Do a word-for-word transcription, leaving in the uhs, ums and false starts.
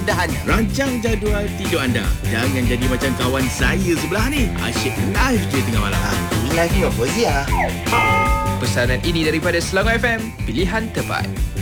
Rancang jadual tidur anda. Jangan jadi macam kawan saya sebelah ni. Asyik live je tengah malam. Live ni apa Zia? Pesanan ini daripada Selangor F M, pilihan terbaik.